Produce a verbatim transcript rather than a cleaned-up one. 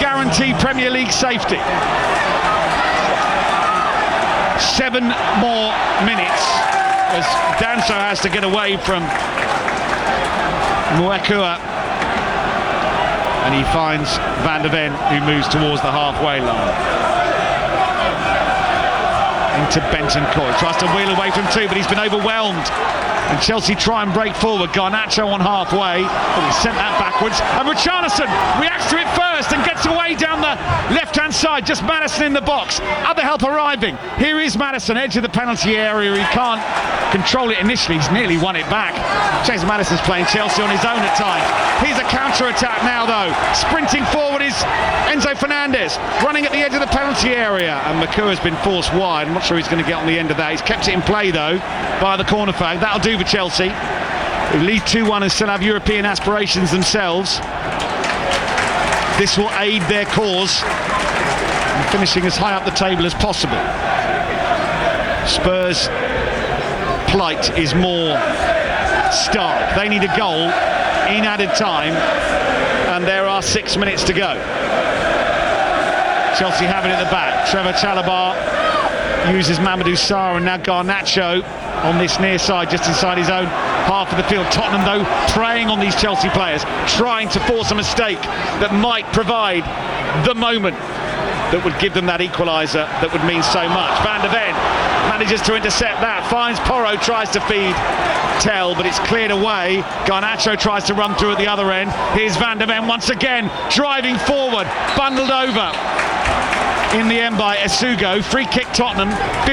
guarantee Premier League safety. Seven more minutes as Danso has to get away from Moekua, and he finds Van de Ven, who moves towards the halfway line. Into Bentancur, tries to wheel away from two, but he's been overwhelmed. And Chelsea try and break forward. Garnacho on halfway, but he sent that backwards. And Richarlison reacts to it first and gets away down the left-hand side. Just Maddison in the box. Other help arriving. Here is Maddison, edge of the penalty area. He can't control it initially. He's nearly won it back. James Maddison's playing Chelsea on his own at times. Here's a counter-attack now, though. Sprinting forward is Enzo Fernandez, running at the edge of the penalty area. And Moekua has been forced wide. I'm not sure he's going to get on the end of that. He's kept it in play, though, by the corner flag. That'll do for Chelsea, who lead two one and still have European aspirations themselves. This will aid their cause in finishing as high up the table as possible. Spurs' plight is more stark. They need a goal in added time, and there are six minutes to go. Chelsea have it at the back. Trevor Chalobah uses Mamadou Sarr, and now Garnacho on this near side, just inside his own half of the field. Tottenham, though, preying on these Chelsea players, trying to force a mistake that might provide the moment that would give them that equaliser that would mean so much. Van de Ven manages to intercept that, finds Porro, tries to feed Tell, but it's cleared away. Garnacho tries to run through at the other end. Here's Van de Ven once again, driving forward, bundled over in the end by Esugo. Free kick Tottenham.